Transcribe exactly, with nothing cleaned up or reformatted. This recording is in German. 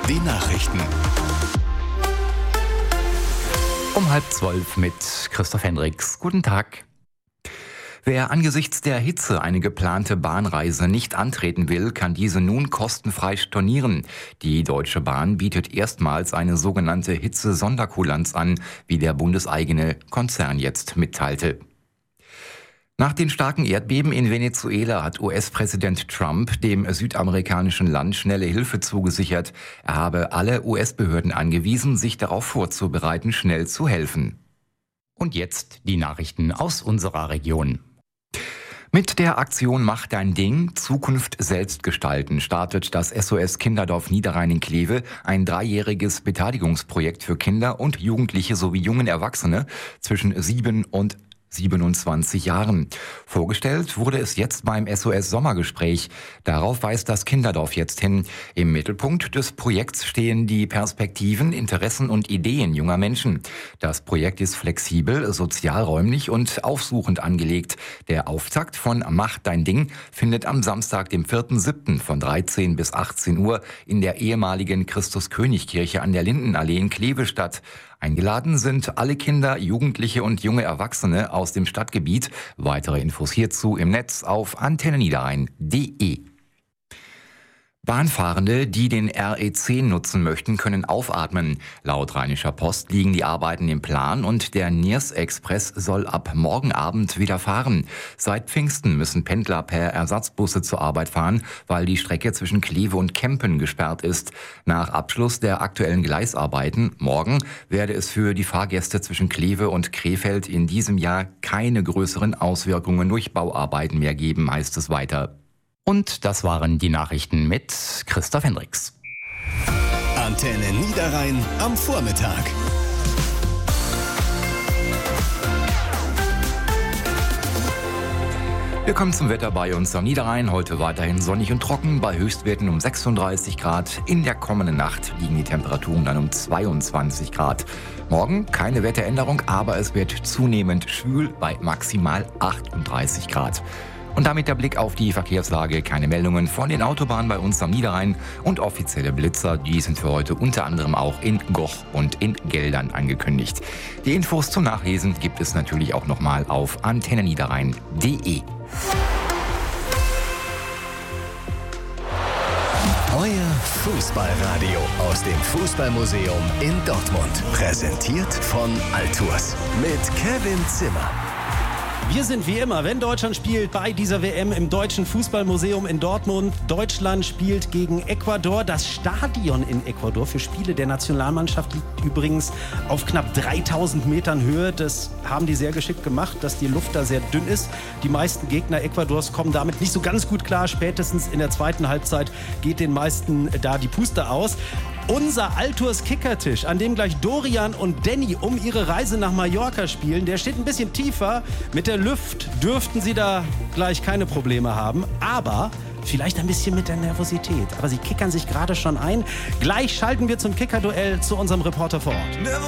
Die Nachrichten. Um halb zwölf mit Christoph Hendricks. Guten Tag. Wer angesichts der Hitze eine geplante Bahnreise nicht antreten will, kann diese nun kostenfrei stornieren. Die Deutsche Bahn bietet erstmals eine sogenannte Hitze-Sonderkulanz an, wie der bundeseigene Konzern jetzt mitteilte. Nach den starken Erdbeben in Venezuela hat U S-Präsident Trump dem südamerikanischen Land schnelle Hilfe zugesichert. Er habe alle U S-Behörden angewiesen, sich darauf vorzubereiten, schnell zu helfen. Und jetzt die Nachrichten aus unserer Region. Mit der Aktion Mach dein Ding, Zukunft selbst gestalten startet das S O S Kinderdorf Niederrhein in Kleve ein dreijähriges Beteiligungsprojekt für Kinder und Jugendliche sowie jungen Erwachsene zwischen sieben und siebenundzwanzig Jahren. Vorgestellt wurde es jetzt beim S O S Sommergespräch. Darauf weist das Kinderdorf jetzt hin. Im Mittelpunkt des Projekts stehen die Perspektiven, Interessen und Ideen junger Menschen. Das Projekt ist flexibel, sozialräumlich und aufsuchend angelegt. Der Auftakt von Mach dein Ding findet am Samstag, dem vierten siebten von dreizehn bis achtzehn Uhr in der ehemaligen Christus-König-Kirche an der Lindenallee in Kleve statt. Eingeladen sind alle Kinder, Jugendliche und junge Erwachsene aus dem Stadtgebiet. Weitere Infos hierzu im Netz auf antenne niederrhein punkt de. Bahnfahrende, die den R E zehn nutzen möchten, können aufatmen. Laut Rheinischer Post liegen die Arbeiten im Plan und der Niers-Express soll ab morgen Abend wieder fahren. Seit Pfingsten müssen Pendler per Ersatzbusse zur Arbeit fahren, weil die Strecke zwischen Kleve und Kempen gesperrt ist. Nach Abschluss der aktuellen Gleisarbeiten morgen werde es für die Fahrgäste zwischen Kleve und Krefeld in diesem Jahr keine größeren Auswirkungen durch Bauarbeiten mehr geben, heißt es weiter. Und das waren die Nachrichten mit Christoph Hendricks. Antenne Niederrhein am Vormittag. Wir kommen zum Wetter bei uns am Niederrhein. Heute weiterhin sonnig und trocken, bei Höchstwerten um sechsunddreißig Grad. In der kommenden Nacht liegen die Temperaturen dann um zweiundzwanzig Grad. Morgen keine Wetteränderung, aber es wird zunehmend schwül bei maximal achtunddreißig Grad. Und damit der Blick auf die Verkehrslage. Keine Meldungen von den Autobahnen bei uns am Niederrhein und offizielle Blitzer, die sind für heute unter anderem auch in Goch und in Geldern angekündigt. Die Infos zum Nachlesen gibt es natürlich auch nochmal auf antenne niederrhein punkt de. Euer Fußballradio aus dem Fußballmuseum in Dortmund. Präsentiert von Altours mit Kevin Zimmer. Wir sind wie immer, wenn Deutschland spielt, bei dieser W M im Deutschen Fußballmuseum in Dortmund. Deutschland spielt gegen Ecuador. Das Stadion in Ecuador für Spiele der Nationalmannschaft liegt übrigens auf knapp dreitausend Metern Höhe. Das haben die sehr geschickt gemacht, dass die Luft da sehr dünn ist. Die meisten Gegner Ecuadors kommen damit nicht so ganz gut klar. Spätestens in der zweiten Halbzeit geht den meisten da die Puste aus. Unser Altours Kickertisch, an dem gleich Dorian und Danny um ihre Reise nach Mallorca spielen, der steht ein bisschen tiefer. Mit der Luft dürften sie da gleich keine Probleme haben, aber vielleicht ein bisschen mit der Nervosität. Aber sie kickern sich gerade schon ein. Gleich schalten wir zum Kickerduell zu unserem Reporter vor Ort.